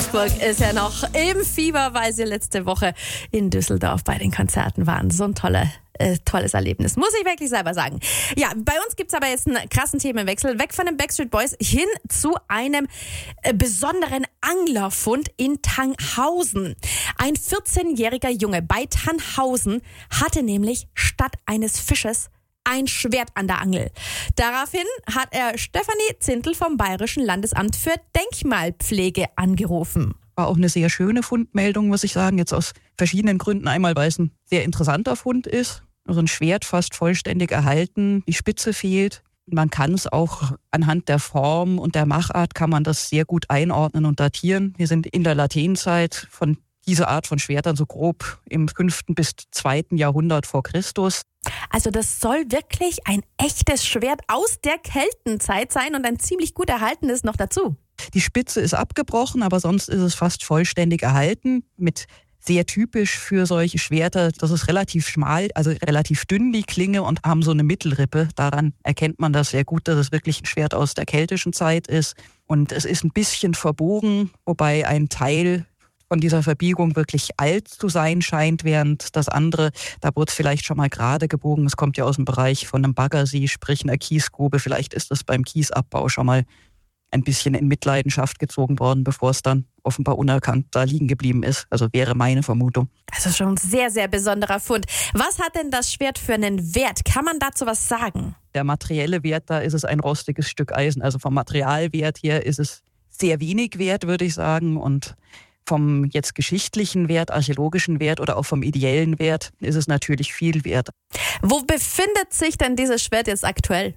Augsburg ist ja noch im Fieber, weil sie letzte Woche in Düsseldorf bei den Konzerten waren. So ein tolles Erlebnis, muss ich wirklich selber sagen. Ja, bei uns gibt's aber jetzt einen krassen Themenwechsel. Weg von den Backstreet Boys hin zu einem besonderen Anglerfund in Tanghausen. Ein 14-jähriger Junge bei Tanghausen hatte nämlich statt eines Fisches ein Schwert an der Angel. Daraufhin hat er Stefanie Zindel vom Bayerischen Landesamt für Denkmalpflege angerufen. War auch eine sehr schöne Fundmeldung, muss ich sagen, jetzt aus verschiedenen Gründen. Einmal, weil es ein sehr interessanter Fund ist. Also ein Schwert fast vollständig erhalten, die Spitze fehlt. Man kann es auch anhand der Form und der Machart kann man das sehr gut einordnen und datieren. Wir sind in der Latènezeit von dieser Art von Schwertern so grob im 5. bis 2. Jahrhundert vor Christus. Also das soll wirklich ein echtes Schwert aus der Keltenzeit sein und ein ziemlich gut erhaltenes noch dazu. Die Spitze ist abgebrochen, aber sonst ist es fast vollständig erhalten. Mit sehr typisch für solche Schwerter, das ist relativ schmal, also relativ dünn die Klinge und haben so eine Mittelrippe. Daran erkennt man das sehr gut, dass es wirklich ein Schwert aus der keltischen Zeit ist. Und es ist ein bisschen verbogen, wobei ein Teil von dieser Verbiegung wirklich alt zu sein scheint, während das andere, da wurde es vielleicht schon mal gerade gebogen. Es kommt ja aus dem Bereich von einem Baggersee, sprich einer Kiesgrube. Vielleicht ist das beim Kiesabbau schon mal ein bisschen in Mitleidenschaft gezogen worden, bevor es dann offenbar unerkannt da liegen geblieben ist. Also wäre meine Vermutung. Also schon ein sehr, sehr besonderer Fund. Was hat denn das Schwert für einen Wert? Kann man dazu was sagen? Der materielle Wert, da ist es ein rostiges Stück Eisen. Also vom Materialwert her ist es sehr wenig wert, würde ich sagen. Und vom jetzt geschichtlichen Wert, archäologischen Wert oder auch vom ideellen Wert ist es natürlich viel wert. Wo befindet sich denn dieses Schwert jetzt aktuell?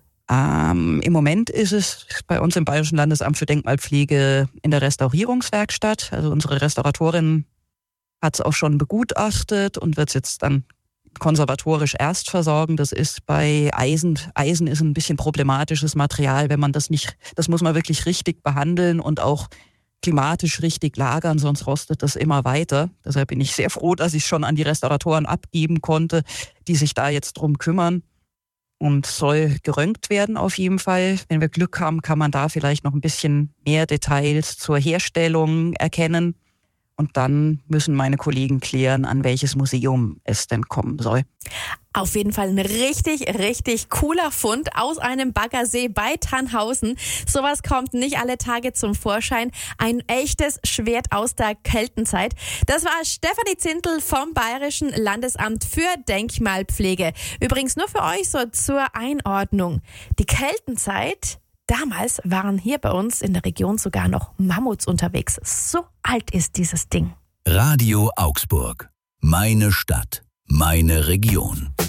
Im Moment ist es bei uns im Bayerischen Landesamt für Denkmalpflege in der Restaurierungswerkstatt. Also unsere Restauratorin hat es auch schon begutachtet und wird es jetzt dann konservatorisch erst versorgen. Das ist bei Eisen. Eisen ist ein bisschen problematisches Material, wenn man das muss man wirklich richtig behandeln und auch klimatisch richtig lagern, sonst rostet das immer weiter. Deshalb bin ich sehr froh, dass ich es schon an die Restauratoren abgeben konnte, die sich da jetzt drum kümmern. Und soll geröntgt werden auf jeden Fall. Wenn wir Glück haben, kann man da vielleicht noch ein bisschen mehr Details zur Herstellung erkennen. Und dann müssen meine Kollegen klären, an welches Museum es denn kommen soll. Auf jeden Fall ein richtig, richtig cooler Fund aus einem Baggersee bei Tanghausen. Sowas kommt nicht alle Tage zum Vorschein. Ein echtes Schwert aus der Keltenzeit. Das war Stefanie Zindel vom Bayerischen Landesamt für Denkmalpflege. Übrigens nur für euch so zur Einordnung. Die Keltenzeit, damals waren hier bei uns in der Region sogar noch Mammuts unterwegs. So alt ist dieses Ding. Radio Augsburg. Meine Stadt. Meine Region.